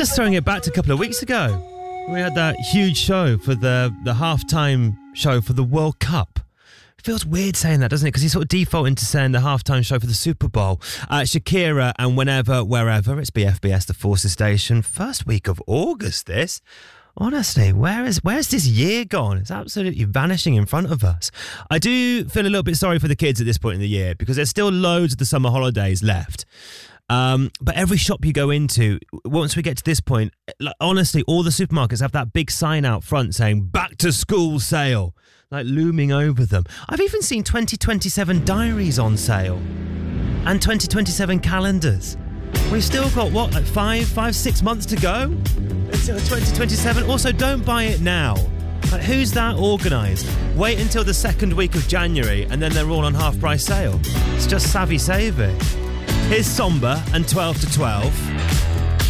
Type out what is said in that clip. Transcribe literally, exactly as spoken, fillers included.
just throwing it back to a couple of weeks ago. We had that huge show for the, the halftime show for the World Cup. It feels weird saying that, doesn't it? Because you sort of default into saying the halftime show for the Super Bowl. Uh, Shakira and Whenever, Wherever. It's B F B S, the Forces Station. First week of August, this. Honestly, where is where's this year gone? It's absolutely vanishing in front of us. I do feel a little bit sorry for the kids at this point in the year because there's still loads of the summer holidays left. Um, but every shop you go into, once we get to this point, like, honestly, all the supermarkets have that big sign out front saying back to school sale, like looming over them. I've even seen twenty twenty-seven diaries on sale and twenty twenty-seven calendars. We've still got, what, like five, five, six months to go until twenty twenty-seven. Also, don't buy it now. Like, who's that organised? Wait until the second week of January and then they're all on half price sale. It's just savvy saving. Here's Somber and twelve to twelve.